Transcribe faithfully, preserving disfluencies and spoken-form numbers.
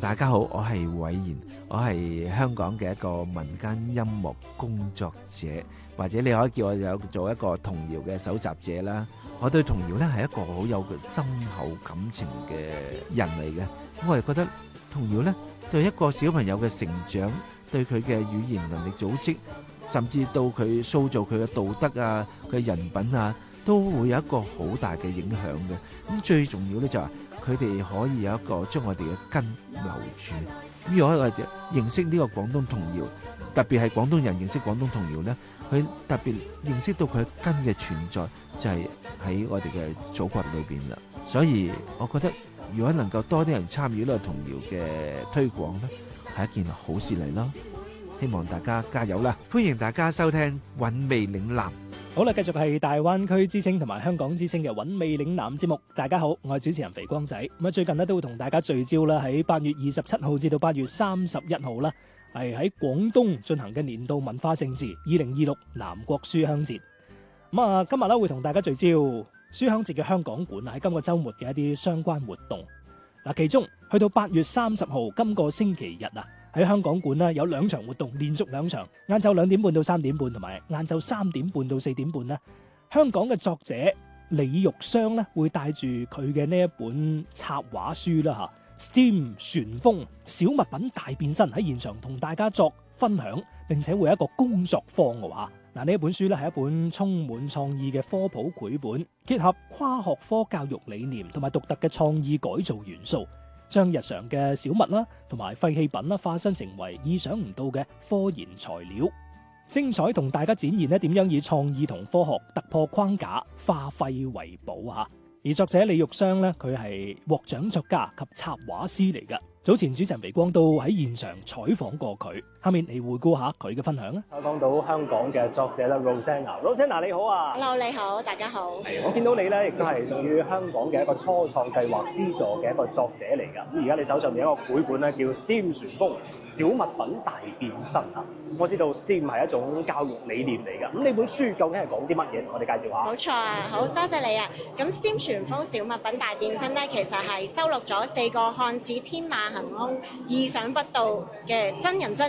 大家好，我係偉賢，我係香港嘅一個民間音樂工作者，或者你可以叫我有做一個童謠嘅搜集者啦。我對童謠呢係一個好有深厚感情嘅人嚟嘅，我係覺得童謠呢對一個小朋友嘅成長，對佢嘅語言能力組織，甚至到佢塑造佢嘅道德啊、佢嘅人品啊，都會有一個好大嘅影響嘅。咁最重要呢就係佢哋可以有一個將我哋嘅根留住。咁如果我哋認識呢個廣東童謠，特別係廣東人認識廣東童謠呢，佢特別認識到佢根嘅存在就係喺我哋嘅祖國裏邊啦。所以我覺得如果能夠多啲人參與呢個童謠嘅推廣呢，係一件好事嚟咯。希望大家加油啦！歡迎大家收聽韻味嶺南。 好啦，繼續係大灣區之聲同埋香港之聲嘅韻味嶺南節目。大家好，我係主持人肥光仔。咁啊，最近咧都會同大家聚焦啦，喺八月二十七號至到八月三十一號啦，係喺廣東進行嘅年度文化盛事二零二六南國書香節。咁啊，今日咧會同大家聚焦書香節嘅香港館喺今個週末嘅一啲相關活動。嗱，其中去到八月三十號今個星期日啊，喺香港館呢有兩場活動，連續兩場，晏晝兩點半到三點半，同埋晏晝三點半到四點半呢，香港嘅作者李玉雙呢會帶住佢嘅呢一本插畫書啦吓 ，STEAM 旋風小物品大變身喺現場同大家作分享，並且會有一個工作坊嘅話，嗱呢一本書呢係一本充滿創意嘅科普繪本，結合跨學科教育理念同埋獨特嘅創意改造元素，將日常嘅小物啦，同埋廢棄品啦，化身成為意想唔到嘅科研材料，精彩同大家展現咧點樣以創意同科學突破框架，化廢為寶吓。而作者李玉雙咧，佢係獲獎作家及插畫師嚟噶。早前主持人肥光都喺現場採訪過佢，下面嚟回顧下佢嘅分享啊。 講到香港嘅作者啦 ，Rosanna，Rosanna 你好啊 ，Hello 你好，大家好。 係，我見到你咧，亦都係屬於香港嘅一個初創計劃資助嘅一個作者嚟㗎。咁而家你手上面有一個繪本咧，叫 STEAM 旋風小物品大變身啊！我知道 STEAM 係一種教育理念嚟㗎。咁呢本書究竟係講啲乜嘢？同我哋介紹下。 冇錯啊，好多謝你啊。咁 STEAM 旋風小物品大變身咧，其實係收錄咗四個看似天馬行空、意想不到嘅真人真